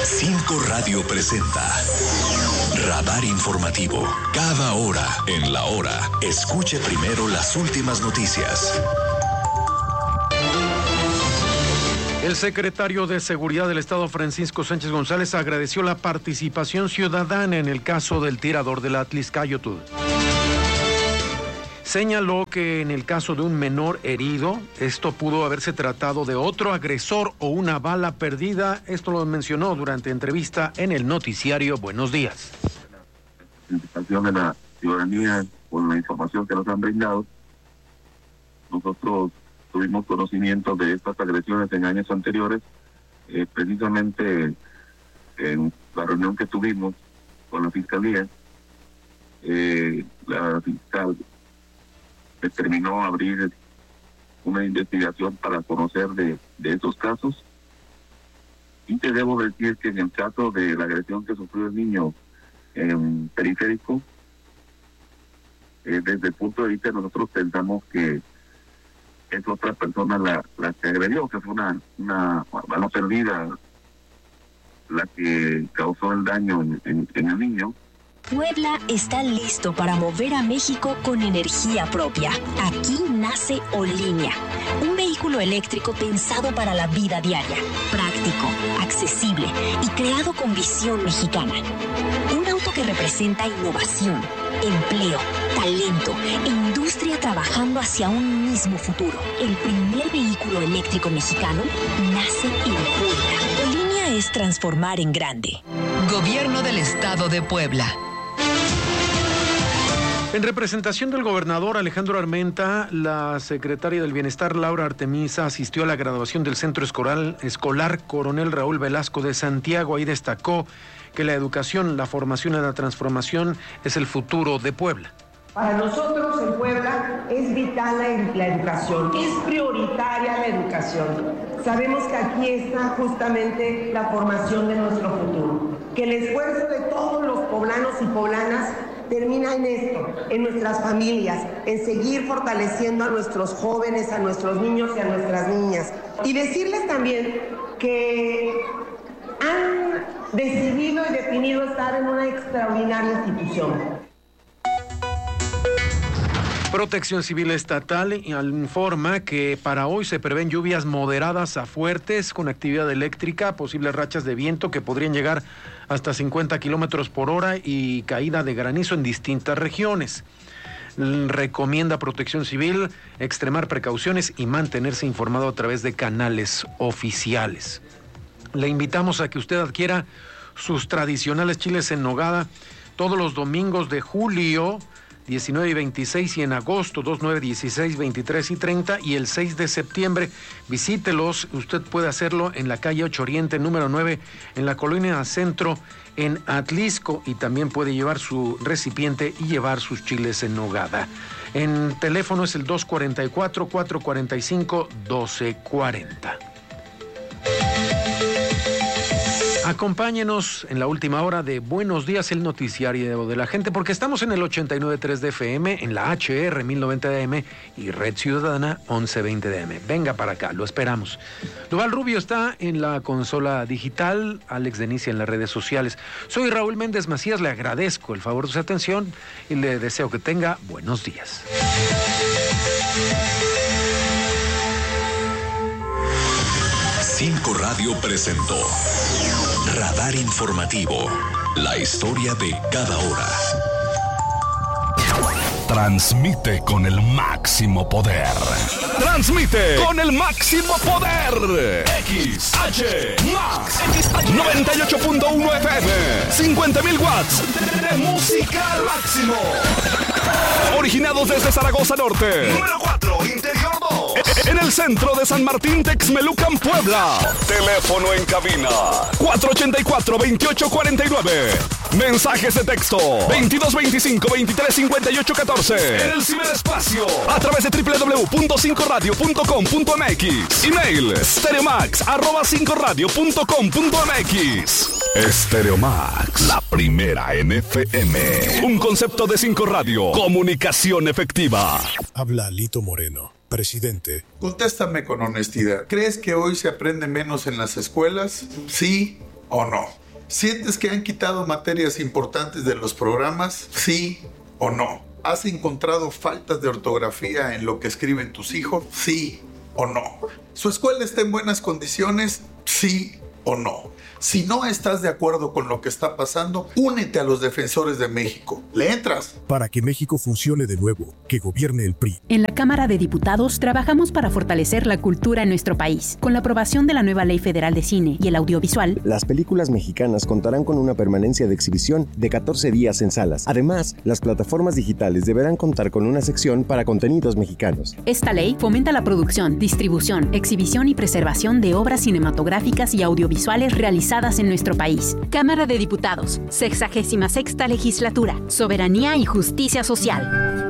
5 Radio presenta Radar Informativo. Cada hora en la hora, escuche primero las últimas noticias. El secretario de Seguridad del Estado, Francisco Sánchez González, agradeció la participación ciudadana en el caso del tirador del Atlixcáyotl. Señaló que en el caso de un menor herido, esto pudo haberse tratado de otro agresor o una bala perdida. Esto lo mencionó durante entrevista en el noticiario Buenos Días. Participación de la ciudadanía con la información que nos han brindado. Nosotros tuvimos conocimiento de estas agresiones en años anteriores, precisamente en la reunión que tuvimos con la Fiscalía. La fiscal determinó abrir una investigación para conocer de esos casos. Y te debo decir que en el caso de la agresión que sufrió el niño en Periférico, desde el punto de vista, nosotros pensamos que es otra persona la que agredió, que fue una bala perdida la que causó el daño en el niño. Puebla está listo para mover a México con energía propia. Aquí nace Olinia, un vehículo eléctrico pensado para la vida diaria, práctico, accesible y creado con visión mexicana. Un auto que representa innovación, empleo, talento e industria trabajando hacia un mismo futuro. El primer vehículo eléctrico mexicano nace en Puebla. Olinia es transformar en grande. Gobierno del Estado de Puebla. En representación del gobernador Alejandro Armenta, la secretaria del Bienestar, Laura Artemisa, asistió a la graduación del Centro Escolar Coronel Raúl Velasco de Santiago. Ahí destacó que la educación, la formación y la transformación es el futuro de Puebla. Para nosotros en Puebla es vital la educación, es prioritaria la educación. Sabemos que aquí está justamente la formación de nuestro futuro, que el esfuerzo de todos los poblanos y poblanas termina en esto, en nuestras familias, en seguir fortaleciendo a nuestros jóvenes, a nuestros niños y a nuestras niñas. Y decirles también que han decidido y definido estar en una extraordinaria institución. Protección Civil Estatal informa que para hoy se prevén lluvias moderadas a fuertes con actividad eléctrica, posibles rachas de viento que podrían llegar hasta 50 kilómetros por hora y caída de granizo en distintas regiones. Recomienda Protección Civil extremar precauciones y mantenerse informado a través de canales oficiales. Le invitamos a que usted adquiera sus tradicionales chiles en nogada todos los domingos de julio 19 y 26 y en agosto 2, 9, 16, 23 y 30 y el 6 de septiembre. Visítelos, usted puede hacerlo en la calle 8 Oriente número 9 en la colonia Centro en Atlixco y también puede llevar su recipiente y llevar sus chiles en nogada. En teléfono es el 244-445-1240. Acompáñenos en la última hora de Buenos Días, el noticiario de la gente, porque estamos en el 89.3 de FM, en la HR 1090 de AM y Red Ciudadana 1120 de AM. Venga para acá, lo esperamos. Duval Rubio está en la consola digital, Alex Denicia en las redes sociales. Soy Raúl Méndez Macías, le agradezco el favor de su atención y le deseo que tenga buenos días. Cinco Radio presentó Radar Informativo, la historia de cada hora. Transmite con el máximo poder. Transmite con el máximo poder. XH Max 98.1 FM. 50.000 watts de música al máximo. Originados desde Zaragoza Norte. Número 4, Interior 2. En el centro de San Martín, Texmelucan, Puebla. Teléfono en cabina 484-2849. Mensajes de texto 2225-235814. En el ciberespacio a través de www.5radio.com.mx. Email stereomax@5radio.com.mx. Stereomax, la primera en FM. Un concepto de 5 Radio. Comunicación efectiva. Habla Lito Moreno, presidente. Contéstame con honestidad. ¿Crees que hoy se aprende menos en las escuelas? Sí o no? ¿Sientes que han quitado materias importantes de los programas? Sí o no. ¿Has encontrado faltas de ortografía en lo que escriben tus hijos? Sí o no. ¿Su escuela está en buenas condiciones? Sí o no. Si no estás de acuerdo con lo que está pasando, únete a los Defensores de México. ¿Le entras? Para que México funcione de nuevo, que gobierne el PRI. En la Cámara de Diputados trabajamos para fortalecer la cultura en nuestro país. Con la aprobación de la nueva Ley Federal de Cine y el Audiovisual, las películas mexicanas contarán con una permanencia de exhibición de 14 días en salas. Además, las plataformas digitales deberán contar con una sección para contenidos mexicanos. Esta ley fomenta la producción, distribución, exhibición y preservación de obras cinematográficas y audiovisuales realizadas en nuestro país. Cámara de Diputados, 66ª Legislatura, Soberanía y Justicia Social.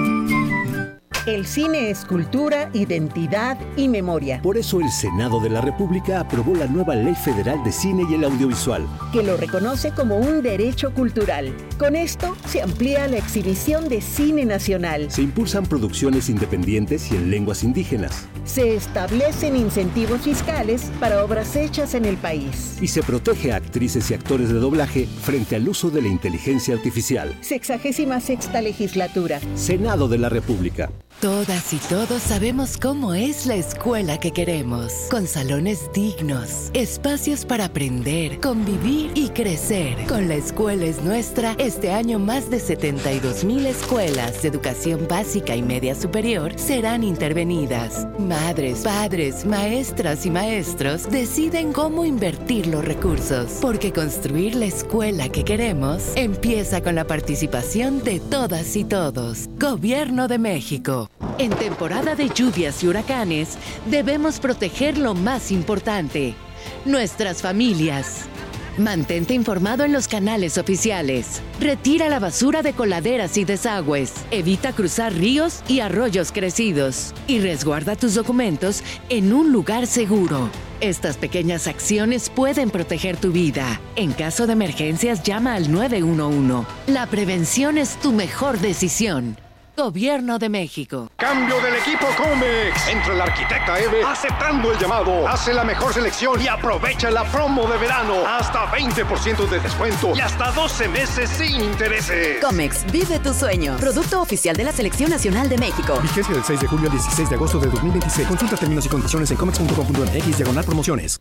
El cine es cultura, identidad y memoria. Por eso el Senado de la República aprobó la nueva Ley Federal de Cine y el Audiovisual, que lo reconoce como un derecho cultural. Con esto se amplía la exhibición de cine nacional. Se impulsan producciones independientes y en lenguas indígenas. Se establecen incentivos fiscales para obras hechas en el país. Y se protege a actrices y actores de doblaje frente al uso de la inteligencia artificial. 66ª Legislatura. Senado de la República. Todas y todos sabemos cómo es la escuela que queremos, con salones dignos, espacios para aprender, convivir y crecer. Con La Escuela es Nuestra, este año más de 72,000 escuelas de educación básica y media superior serán intervenidas. Madres, padres, maestras y maestros deciden cómo invertir los recursos, porque construir la escuela que queremos empieza con la participación de todas y todos. Gobierno de México. En temporada de lluvias y huracanes, debemos proteger lo más importante, nuestras familias. Mantente informado en los canales oficiales. Retira la basura de coladeras y desagües. Evita cruzar ríos y arroyos crecidos. Y resguarda tus documentos en un lugar seguro. Estas pequeñas acciones pueden proteger tu vida. En caso de emergencias, llama al 911. La prevención es tu mejor decisión. Gobierno de México. Cambio del equipo Comex. Entra el arquitecta Eve aceptando el llamado. Hace la mejor selección y aprovecha la promo de verano. Hasta 20% de descuento y hasta 12 meses sin intereses. Comex, vive tu sueño. Producto oficial de la Selección Nacional de México. Vigencia del 6 de julio al 16 de agosto de 2026. Consulta términos y condiciones en comex.com.mx/promociones.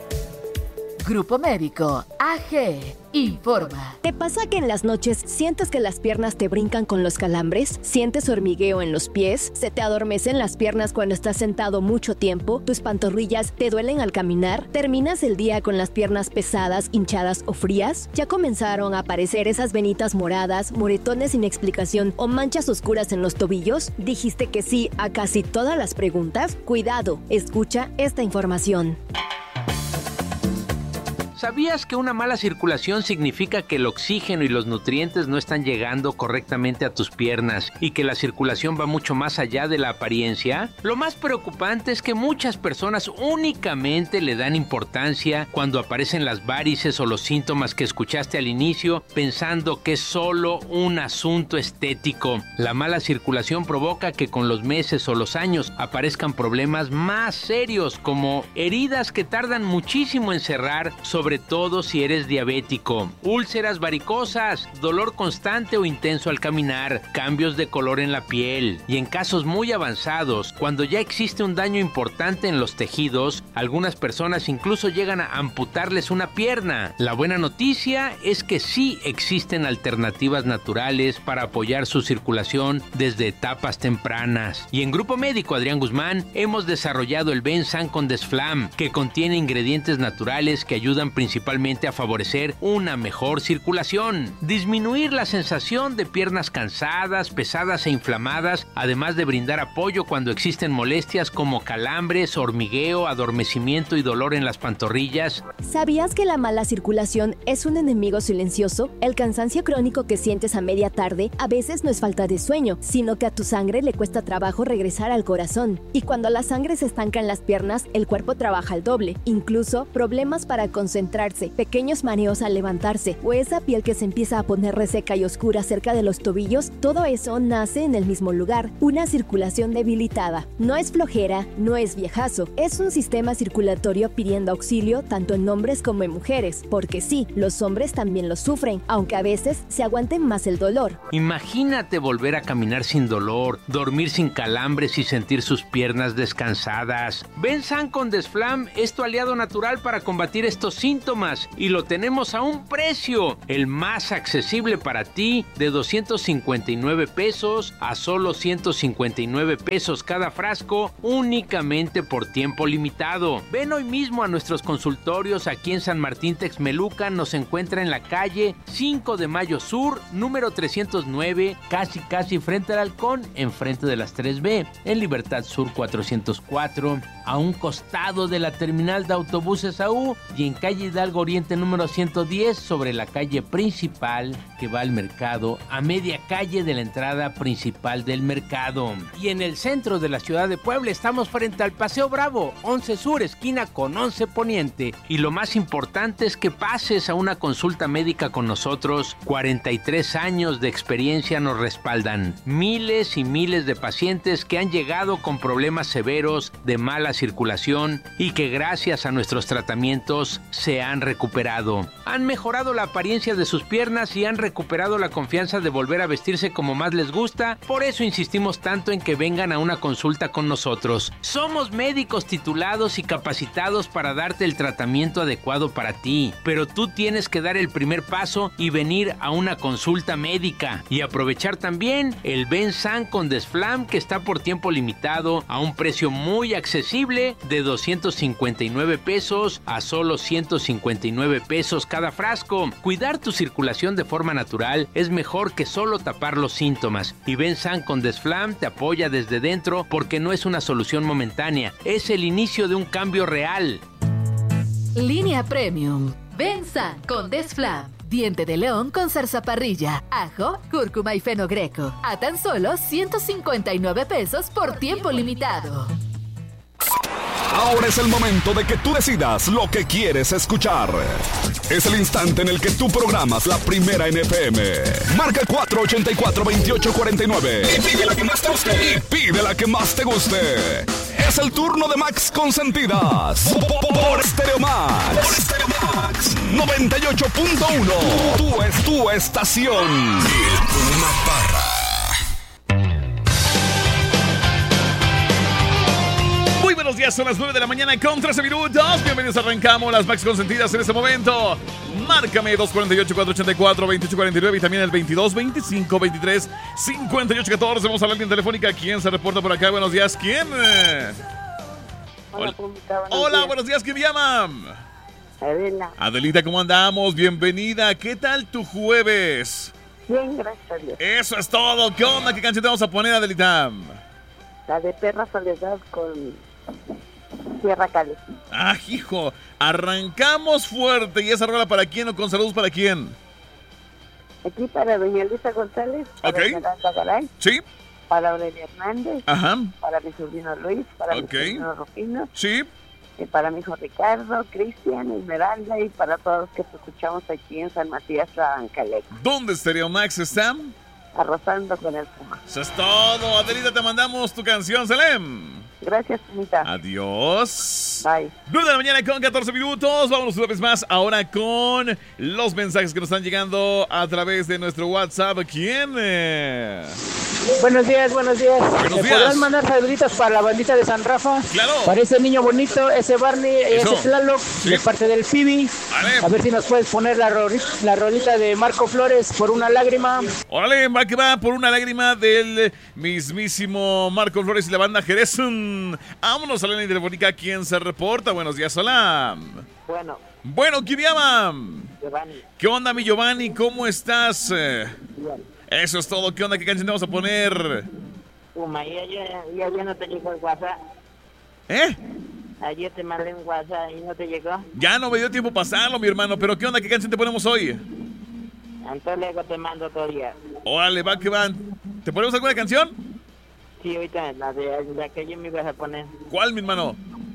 Grupo Médico AG informa. ¿Te pasa que en las noches sientes que las piernas te brincan con los calambres? ¿Sientes hormigueo en los pies? ¿Se te adormecen las piernas cuando estás sentado mucho tiempo? ¿Tus pantorrillas te duelen al caminar? ¿Terminas el día con las piernas pesadas, hinchadas o frías? ¿Ya comenzaron a aparecer esas venitas moradas, moretones sin explicación o manchas oscuras en los tobillos? ¿Dijiste que sí a casi todas las preguntas? Cuidado, escucha esta información. ¿Sabías que una mala circulación significa que el oxígeno y los nutrientes no están llegando correctamente a tus piernas y que la circulación va mucho más allá de la apariencia? Lo más preocupante es que muchas personas únicamente le dan importancia cuando aparecen las varices o los síntomas que escuchaste al inicio, pensando que es solo un asunto estético. La mala circulación provoca que con los meses o los años aparezcan problemas más serios, como heridas que tardan muchísimo en cerrar, sobre todo si eres diabético, úlceras varicosas, dolor constante o intenso al caminar, cambios de color en la piel y en casos muy avanzados, cuando ya existe un daño importante en los tejidos, algunas personas incluso llegan a amputarles una pierna. La buena noticia es que sí existen alternativas naturales para apoyar su circulación desde etapas tempranas. Y en Grupo Médico Adrián Guzmán hemos desarrollado el Bensan con Desflam, que contiene ingredientes naturales que ayudan principalmente a favorecer una mejor circulación, disminuir la sensación de piernas cansadas, pesadas e inflamadas, además de brindar apoyo cuando existen molestias como calambres, hormigueo, adormecimiento y dolor en las pantorrillas. ¿Sabías que la mala circulación es un enemigo silencioso? El cansancio crónico que sientes a media tarde a veces no es falta de sueño, sino que a tu sangre le cuesta trabajo regresar al corazón. Y cuando la sangre se estanca en las piernas, el cuerpo trabaja al doble. Incluso problemas para concentrar concentrarse, pequeños mareos al levantarse o esa piel que se empieza a poner reseca y oscura cerca de los tobillos, todo eso nace en el mismo lugar, una circulación debilitada. No es flojera, no es viejazo, es un sistema circulatorio pidiendo auxilio tanto en hombres como en mujeres, porque sí, los hombres también lo sufren, aunque a veces se aguanten más el dolor. Imagínate volver a caminar sin dolor, dormir sin calambres y sentir sus piernas descansadas. Bensan con Desflam es tu aliado natural para combatir estos síntomas y lo tenemos a un precio, el más accesible para ti, de 259 pesos a solo 159 pesos cada frasco, únicamente por tiempo limitado. Ven hoy mismo a nuestros consultorios aquí en San Martín Texmelucan. Nos encuentra en la calle 5 de Mayo Sur, número 309, casi frente al Halcón, enfrente de las 3B, en Libertad Sur 404, a un costado de la terminal de autobuses AU y en calle Hidalgo Oriente número 110, sobre la calle principal que va al mercado, a media calle de la entrada principal del mercado. Y en el centro de la ciudad de Puebla estamos frente al Paseo Bravo, 11 Sur, esquina con 11 Poniente. Y lo más importante es que pases a una consulta médica con nosotros. 43 años de experiencia nos respaldan. Miles y miles de pacientes que han llegado con problemas severos de mala circulación y que gracias a nuestros tratamientos se han recuperado. Han mejorado la apariencia de sus piernas y han recuperado la confianza de volver a vestirse como más les gusta. Por eso insistimos tanto en que vengan a una consulta con nosotros. Somos médicos titulados y capacitados para darte el tratamiento adecuado para ti, pero tú tienes que dar el primer paso y venir a una consulta médica y aprovechar también el Bensan con Desflam, que está por tiempo limitado a un precio muy accesible de 259 pesos a solo 159 pesos cada frasco. Cuidar tu circulación de forma natural es mejor que solo tapar los síntomas, y Bensan con Desflam te apoya desde dentro porque no es una solución momentánea, es el inicio de un cambio real. Línea Premium. Bensan con Desflam. Diente de león con zarzaparrilla, ajo, cúrcuma y fenogreco. A tan solo 159 pesos por tiempo limitado. Ahora es el momento de que tú decidas lo que quieres escuchar. Es el instante en el que tú programas la primera en FM. Marca el 484-2849. Y pide la que más te guste. Es el turno de Max Consentidas. Por Stereo Max. 98.1. Es tu estación. El Puma Parra. Muy buenos días, son las 9 de la mañana con 13 minutos. Bienvenidos, arrancamos las Max Consentidas en este momento. Márcame 248-484-2849 y también el 22-25-23-58-14. Vamos a la línea telefónica. ¿Quién se reporta por acá? Buenos días, ¿quién? Hola, Pumita, Hola, buenos días, ¿quién llama? Adela. Adelita, ¿cómo andamos? Bienvenida. ¿Qué tal tu jueves? Bien, gracias a Dios. Eso es todo. ¿Qué onda? ¿Qué canción te vamos a poner, Adelita? La de Perra Soledad con Sierra Cali. Ah, hijo, arrancamos fuerte. ¿Y esa rola para quién o con saludos para quién? Aquí para doña Luisa González, para doña Landa Garay. Sí. Para Aurelia Hernández. Ajá. Para mi sobrino Luis, para mi sobrino Rufino. Sí. Para mi hijo Ricardo, Cristian, Esmeralda y para todos los que te escuchamos aquí en San Matías, Tlabancalec. ¿Dónde Stereo Max está? Arrasando con el Puma. Eso es todo. Adelita, te mandamos tu canción, Selem. Gracias, Pumita. Adiós. Bye. 9 de la mañana con 14 minutos. Vámonos una vez más ahora con los mensajes que nos están llegando a través de nuestro WhatsApp. ¿Quién? Buenos días, buenos días. Buenos días. ¿Podrán mandar saluditos para la bandita de San Rafa? Claro. Para ese niño bonito, ese Barney, Eso. ese Tlaloc, Sí. de parte del Phoebe. Vale. A ver si nos puedes poner la rolita de Marco Flores, Por una lágrima. Órale, va que va, Por una lágrima del mismísimo Marco Flores y la banda Jerez. Vámonos a la línea telefónica. ¿Quién se reporta? Buenos días, hola. Bueno, ¿quién llama? Giovanni. ¿Qué onda, mi Giovanni? ¿Cómo estás? Bien. Eso es todo. ¿Qué onda? ¿Qué canción te vamos a poner? Puma, ya no te llegó el WhatsApp. ¿Eh? Ayer te mandé un WhatsApp y no te llegó. Ya no me dio tiempo pasarlo, mi hermano. Pero ¿qué onda? ¿Qué canción te ponemos hoy? Entonces luego te mando todo día. Órale, va que van. ¿Te ponemos alguna canción? Sí, ahorita la que yo me ibas a poner. ¿Cuál, mi hermano?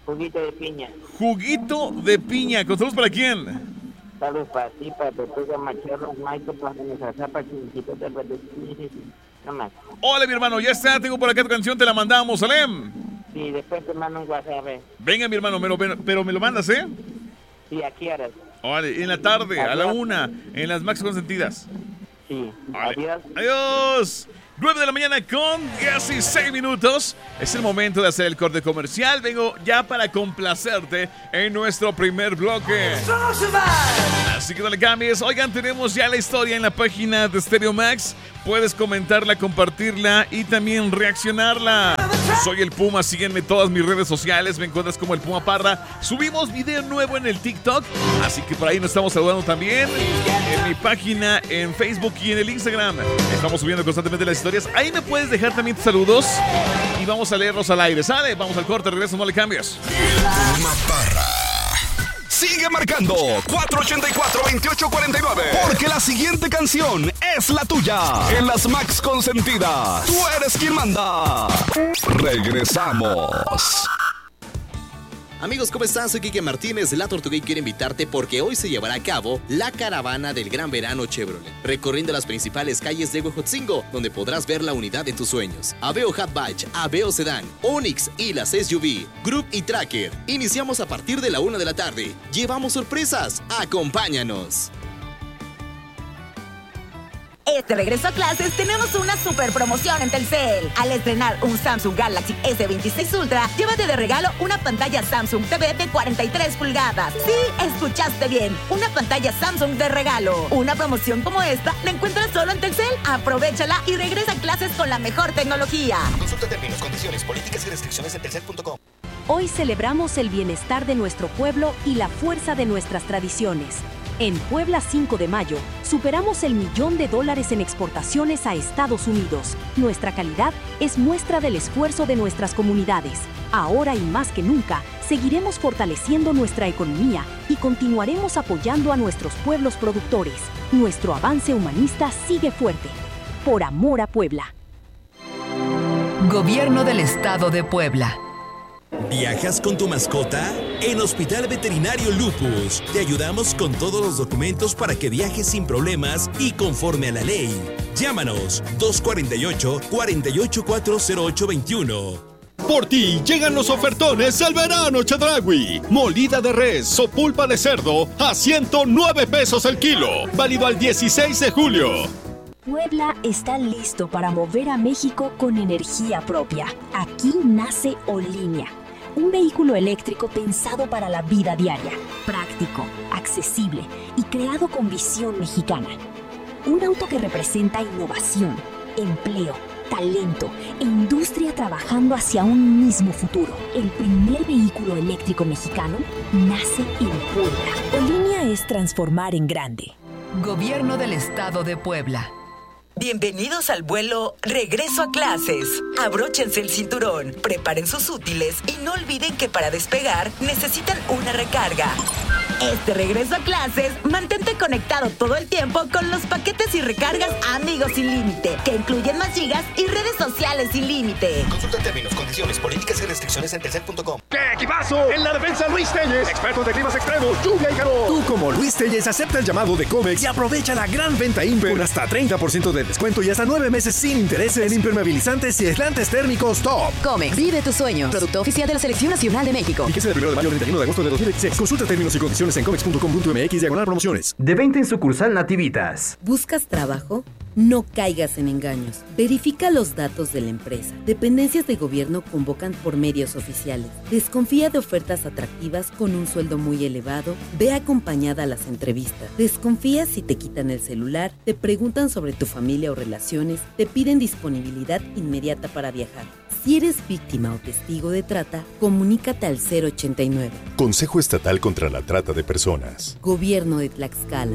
Juguito de piña. Juguito de piña. ¿Con saludos para quién? Saludos para ti, para Tortuga Machorro, Michael, para nuestra zapa, Chinchito, no más. Hola, mi hermano, ya está. Tengo por acá tu canción, te la mandamos, Salem. Sí, después te mando un WhatsApp. Venga, mi hermano, pero me lo mandas, ¿eh? Sí, aquí ahora. Vale, en la tarde, a la 1, en las Max Consentidas. Sí, vale. Adiós. Adiós. 9 de la mañana con 16 minutos. Es el momento de hacer el corte comercial. Vengo ya para complacerte en nuestro primer bloque. Así que no le cambies. Oigan, tenemos ya la historia en la página de Stereo Max. Puedes comentarla, compartirla y también reaccionarla. Soy el Puma, síguenme en todas mis redes sociales. Me encuentras como el Puma Parra. Subimos video nuevo en el TikTok, así que por ahí nos estamos saludando también. En mi página, en Facebook y en el Instagram. Estamos subiendo constantemente las historias. Ahí me puedes dejar también tus saludos y vamos a leerlos al aire. ¿Sale? Vamos al corte, regreso, no le cambies. Puma Parra. Sigue marcando 484-2849 porque la siguiente canción es la tuya. En las Max Consentidas, tú eres quien manda. Regresamos. Amigos, ¿cómo están? Soy Quique Martínez de La Tortuga y quiero invitarte porque hoy se llevará a cabo la caravana del Gran Verano Chevrolet, recorriendo las principales calles de Huejotzingo, donde podrás ver la unidad de tus sueños. Aveo Hatchback, Aveo Sedán, Onix y las SUV, Group y Tracker. Iniciamos a partir de la 1 de la tarde. Llevamos sorpresas. ¡Acompáñanos! Este regreso a clases tenemos una super promoción en Telcel. Al estrenar un Samsung Galaxy S26 Ultra, llévate de regalo una pantalla Samsung TV de 43 pulgadas. Sí, escuchaste bien, una pantalla Samsung de regalo. Una promoción como esta la encuentras solo en Telcel. Aprovechala y regresa a clases con la mejor tecnología. Consulta términos, condiciones, políticas y restricciones en telcel.com. Hoy celebramos el bienestar de nuestro pueblo y la fuerza de nuestras tradiciones. En Puebla 5 de mayo, superamos el $1.000.000 en exportaciones a Estados Unidos. Nuestra calidad es muestra del esfuerzo de nuestras comunidades. Ahora y más que nunca, seguiremos fortaleciendo nuestra economía y continuaremos apoyando a nuestros pueblos productores. Nuestro avance humanista sigue fuerte. Por amor a Puebla. Gobierno del Estado de Puebla. ¿Viajas con tu mascota? En Hospital Veterinario Lupus te ayudamos con todos los documentos para que viajes sin problemas y conforme a la ley. Llámanos 248-4840-821. Por ti llegan los ofertones del verano Chedraui. Molida de res o pulpa de cerdo a $109 el kilo. Válido al 16 de julio. Puebla está listo para mover a México con energía propia. Aquí nace Olinia, un vehículo eléctrico pensado para la vida diaria, práctico, accesible y creado con visión mexicana. Un auto que representa innovación, empleo, talento e industria trabajando hacia un mismo futuro. El primer vehículo eléctrico mexicano nace en Puebla. Olinia es transformar en grande. Gobierno del Estado de Puebla. Bienvenidos al vuelo Regreso a Clases. Abróchense el cinturón, preparen sus útiles y no olviden que para despegar necesitan una recarga. Este regreso a clases, mantente conectado todo el tiempo con los paquetes y recargas Amigos Sin Límite, que incluyen más gigas y redes sociales sin límite. Consulta términos, condiciones, políticas y restricciones en telcel.com. ¡Qué equipazo! En la defensa Luis Telles, experto de climas extremos, lluvia y calor. Tú como Luis Telles acepta el llamado de Comex y aprovecha la gran venta Imper con hasta 30% de descuento y hasta 9 meses sin intereses en impermeabilizantes y aislantes térmicos top. Comex, vive tus sueños. Producto oficial de la Selección Nacional de México. Fíjese del 1 de mayo al 31 de agosto de 2016. Consulta términos y condiciones en comex.com.mx/promociones. De venta en sucursal Nativitas. ¿Buscas trabajo? No caigas en engaños. Verifica los datos de la empresa. Dependencias de gobierno convocan por medios oficiales. Desconfía de ofertas atractivas con un sueldo muy elevado. Ve acompañada a las entrevistas. Desconfía si te quitan el celular, te preguntan sobre tu familia o relaciones, te piden disponibilidad inmediata para viajar. Si eres víctima o testigo de trata, comunícate al 089. Consejo Estatal contra la Trata de Personas. Gobierno de Tlaxcala.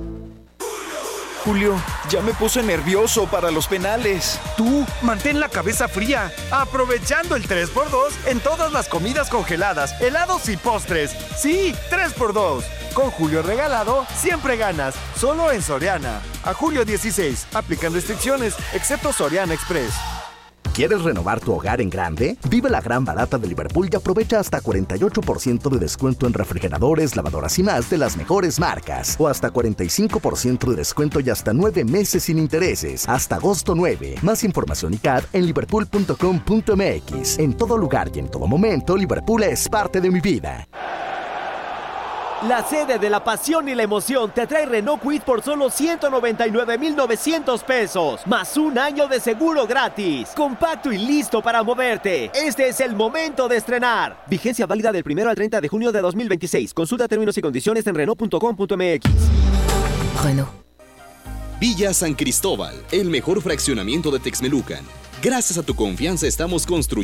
Julio, ya me puse nervioso para los penales. Tú, mantén la cabeza fría, aprovechando el 3x2 en todas las comidas congeladas, helados y postres. Sí, 3x2. Con Julio regalado, siempre ganas. Solo en Soriana. A julio 16. Aplican restricciones, excepto Soriana Express. ¿Quieres renovar tu hogar en grande? Vive la gran barata de Liverpool y aprovecha hasta 48% de descuento en refrigeradores, lavadoras y más de las mejores marcas. O hasta 45% de descuento y hasta 9 meses sin intereses. Hasta agosto 9. Más información y CAD en liverpool.com.mx. En todo lugar y en todo momento, Liverpool es parte de mi vida. La sede de la pasión y la emoción te trae Renault Kwid por solo 199,900 pesos, más un año de seguro gratis. Compacto y listo para moverte. Este es el momento de estrenar. Vigencia válida del 1 al 30 de junio de 2026. Consulta términos y condiciones en Renault.com.mx. Renault. Villa San Cristóbal, el mejor fraccionamiento de Texmelucan. Gracias a tu confianza estamos construyendo